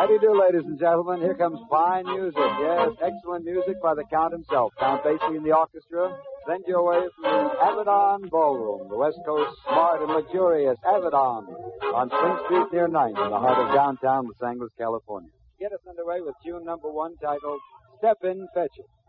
How do you do, ladies and gentlemen? Here comes fine music. Yes, excellent music by the Count himself. Count Basie in the orchestra. Send you away from the Avedon Ballroom, the West Coast smart and luxurious Avedon on Spring Street near 9th in the heart of downtown Los Angeles, California. Get us underway with tune number 1 titled Step In, Fetch It.